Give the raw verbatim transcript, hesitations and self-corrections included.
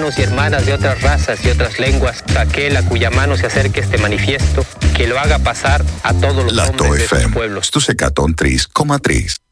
hermanos y hermanas de otras razas y otras lenguas, aquel a cuya mano se acerque este manifiesto, que lo haga pasar a todos los Lato hombres F M. de estos pueblos. Sto se caton tris, coma tris.